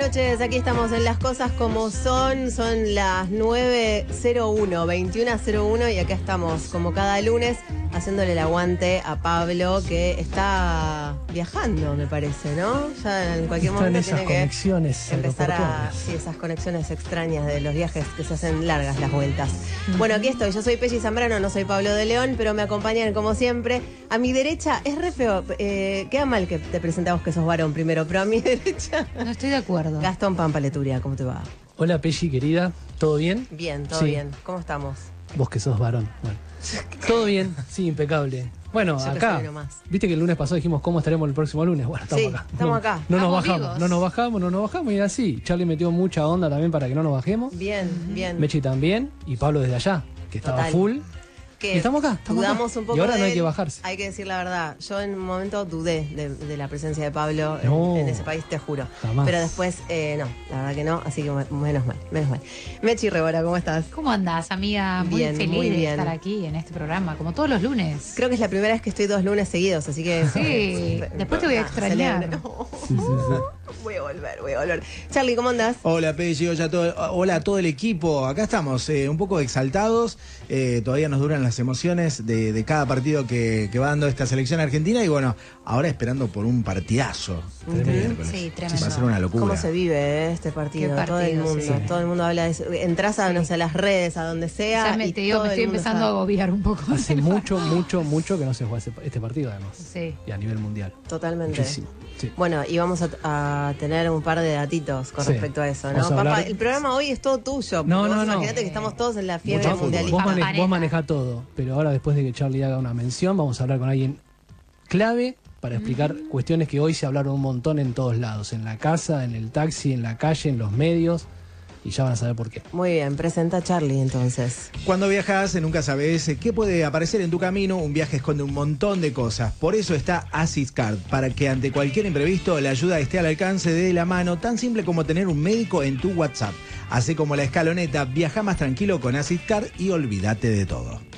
noches, aquí estamos en Las Cosas Como Son las 9:01, 21:01 y acá estamos como cada lunes haciéndole el aguante a Pablo que está viajando, me parece, ¿no? Ya en cualquier momento tiene que empezar a... Sí, esas conexiones extrañas de los viajes que se hacen largas las vueltas. Bueno, aquí estoy, yo soy Pelli Zambrano, no soy Pablo de León, pero me acompañan como siempre. A mi derecha, es re feo, queda mal que te presentamos que sos varón primero, pero a mi derecha... No estoy de acuerdo. Gastón Pampaleturia, ¿cómo te va? Hola Pelli, querida, ¿todo bien? Bien, todo Sí. bien. ¿Cómo estamos? Vos que sos varón. Bueno. Todo bien, sí, impecable. Bueno, Yo acá, viste que el lunes pasado dijimos cómo estaremos el próximo lunes. Bueno, estamos Sí, acá. estamos acá. No nos Estamos bajamos, vivos. no nos bajamos y así. Charlie metió mucha onda también para que no nos bajemos. Bien, bien. Mechi también y Pablo desde allá, que estaba Total. full. Que Y estamos acá, dudamos acá. un poco Y ahora de no hay él. que bajarse. Hay que decir la verdad. Yo en un momento dudé de la presencia de Pablo No. en ese país, te juro. Jamás. Pero después, no, la verdad que no. Así que menos mal, menos mal. Mechi Rebora, ¿cómo estás? ¿Cómo andás, amiga? Muy Bien, feliz muy de bien. estar aquí en este programa, como todos los lunes. Creo que es la primera vez que estoy 2 lunes seguidos, así que... Sí, después te voy a extrañar. Celebra. Sí, sí, sí. Voy a volver. Charlie, ¿cómo andás? Hola Pelli, hola a todo el equipo. Acá estamos un poco exaltados. Todavía nos duran las emociones de cada partido que va dando esta selección argentina. Y bueno, ahora esperando por un partidazo. este miércoles. Sí, tremendo. Va a ser una locura. ¿Cómo se vive este partido? Qué Todo el partido, mundo, sí. todo el mundo habla de eso. Entras a, no sé, a las redes, a donde sea. Ya me y te digo, todo me el estoy mundo empezando a está- agobiar un poco. Hace mucho que no se juega este partido además. Sí. Y a nivel mundial. Totalmente. Muchísimo. Sí. Bueno, y vamos a tener un par de datitos con Sí. respecto a eso, ¿no? Vamos a Papá, hablar- el programa hoy es todo tuyo. No, porque no, vos no. Imagínate que estamos todos en la fiebre Mucho fútbol. mundialista. Vos manejás todo, pero ahora después de que Charlie haga una mención, vamos a hablar con alguien clave para explicar cuestiones que hoy se hablaron un montón en todos lados, en la casa, en el taxi, en la calle, en los medios, y ya van a saber por qué. Muy bien, presenta a Charlie entonces. Cuando viajas, nunca sabes qué puede aparecer en tu camino. Un viaje esconde un montón de cosas. Por eso está Acid Card, para que ante cualquier imprevisto la ayuda esté al alcance de la mano, tan simple como tener un médico en tu WhatsApp. Hace como la escaloneta, viaja más tranquilo con Acid Card y olvídate de todo.